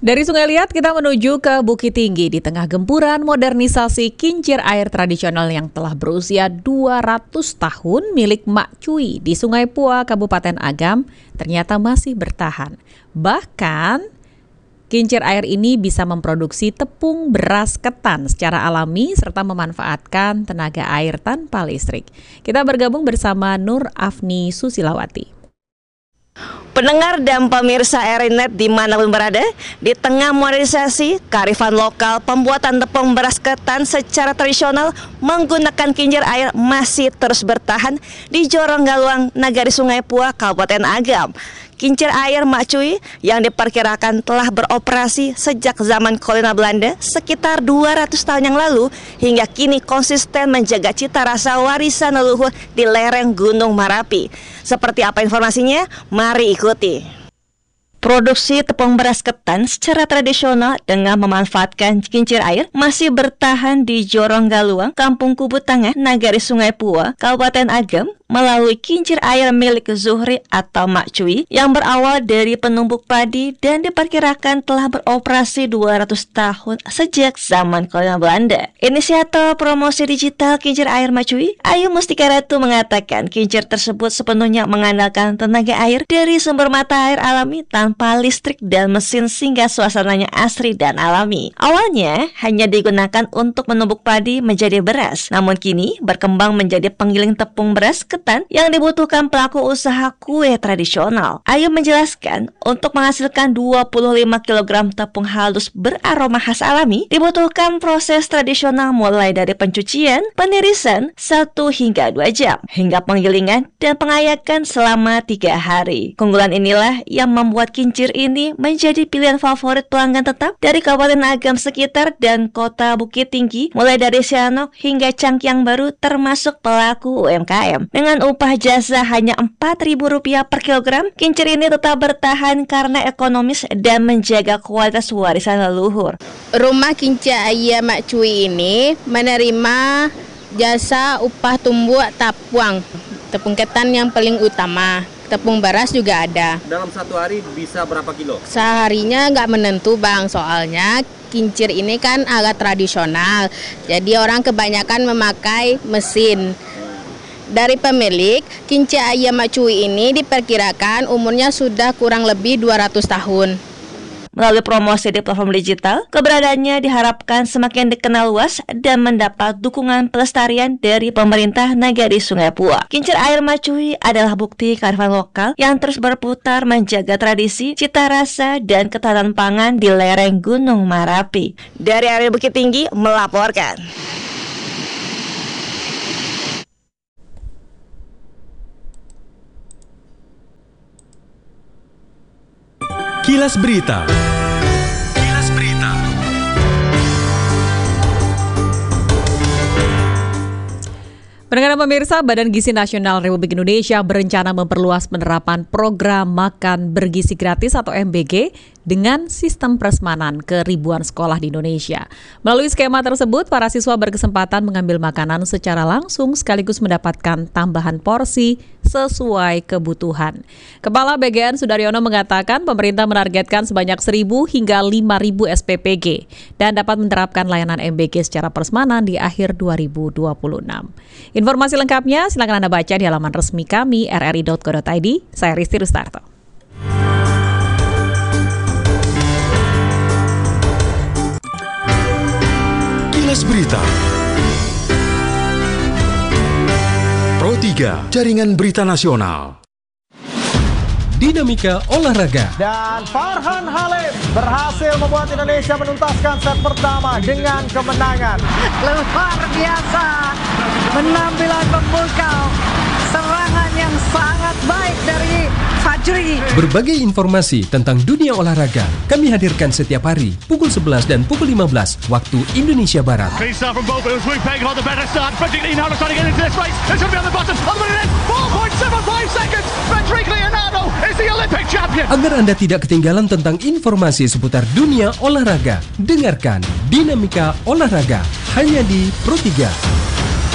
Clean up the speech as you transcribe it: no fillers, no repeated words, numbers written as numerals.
Dari Sungai Liat kita menuju ke Bukit Tinggi di tengah gempuran modernisasi kincir air tradisional yang telah berusia 200 tahun milik Mak Cui di Sungai Pua, Kabupaten Agam ternyata masih bertahan. Bahkan kincir air ini bisa memproduksi tepung beras ketan secara alami serta memanfaatkan tenaga air tanpa listrik. Kita bergabung bersama Nur Afni Susilawati. Pendengar dan pemirsa RRI.net dimanapun berada, di tengah modernisasi, kearifan lokal pembuatan tepung beras ketan secara tradisional menggunakan kincir air masih terus bertahan di Jorong Galuang, Nagari Sungai Pua, Kabupaten Agam. Kincir air Mak Cui yang diperkirakan telah beroperasi sejak zaman kolonial Belanda sekitar 200 tahun yang lalu hingga kini konsisten menjaga cita rasa warisan leluhur di lereng Gunung Marapi. Seperti apa informasinya? Mari ikuti. Produksi tepung beras ketan secara tradisional dengan memanfaatkan kincir air masih bertahan di Jorong Galuang, Kampung Kubu Tengah, Nagari Sungai Pua, Kabupaten Agam, melalui kincir air milik Zuhri atau Mak Cui yang berawal dari penumbuk padi dan diperkirakan telah beroperasi 200 tahun sejak zaman kolonial Belanda. Inisiator promosi digital kincir air Mak Cui, Ayu Mustika Ratu, mengatakan kincir tersebut sepenuhnya mengandalkan tenaga air dari sumber mata air alami tanpa listrik dan mesin sehingga suasananya asri dan alami. Awalnya hanya digunakan untuk menumbuk padi menjadi beras, namun kini berkembang menjadi penggiling tepung beras ketan yang dibutuhkan pelaku usaha kue tradisional. Ayu menjelaskan, untuk menghasilkan 25 kg tepung halus beraroma khas alami, dibutuhkan proses tradisional mulai dari pencucian, penirisan 1 hingga 2 jam, hingga penggilingan dan pengayakan selama 3 hari. Keunggulan inilah yang membuat kincir ini menjadi pilihan favorit pelanggan tetap dari Kabupaten Agam sekitar dan Kota Bukit Tinggi, mulai dari Sianok hingga Cangkiang Baru, termasuk pelaku UMKM. Dengan upah jasa hanya Rp4.000 per kilogram, kincir ini tetap bertahan karena ekonomis dan menjaga kualitas warisan leluhur. Rumah kincir air Mak Cui ini menerima jasa upah tumbuk tapuang, tepung ketan yang paling utama. Tepung beras juga ada. Dalam satu hari bisa berapa kilo? Seharinya nggak menentu bang, soalnya kincir ini kan agak tradisional. Jadi orang kebanyakan memakai mesin. Dari pemilik, kincir air Mak Cui ini diperkirakan umurnya sudah kurang lebih 200 tahun. Melalui promosi di platform digital, keberadaannya diharapkan semakin dikenal luas dan mendapat dukungan pelestarian dari pemerintah Nagari Sungai Pua. Kincir air Mak Cui adalah bukti kearifan lokal yang terus berputar menjaga tradisi, cita rasa, dan ketahanan pangan di lereng Gunung Marapi. Dari area Bukit Tinggi melaporkan. Kilas Berita. Pendengar pemirsa, Badan Gizi Nasional Republik Indonesia berencana memperluas penerapan program makan bergizi gratis atau MBG dengan sistem prasmanan ke ribuan sekolah di Indonesia. Melalui skema tersebut, para siswa berkesempatan mengambil makanan secara langsung sekaligus mendapatkan tambahan porsi sesuai kebutuhan. Kepala BGN Sudaryono mengatakan pemerintah menargetkan sebanyak 1.000 hingga 5.000 SPPG dan dapat menerapkan layanan MBG secara prasmanan di akhir 2026. Informasi lengkapnya silakan Anda baca di halaman resmi kami rri.co.id. Saya Risti Rustarto. Kilas Berita. Pro 3, Jaringan Berita Nasional. Dinamika olahraga. Dan Farhan Halim berhasil membuat Indonesia menuntaskan set pertama dengan kemenangan. Luar biasa, penampilan memukau, serangan yang sangat baik dari Fajri. Berbagai informasi tentang dunia olahraga kami hadirkan setiap hari pukul 11 dan pukul 15 waktu Indonesia Barat. Agar Anda tidak ketinggalan tentang informasi seputar dunia olahraga, dengarkan Dinamika Olahraga hanya di Pro 3.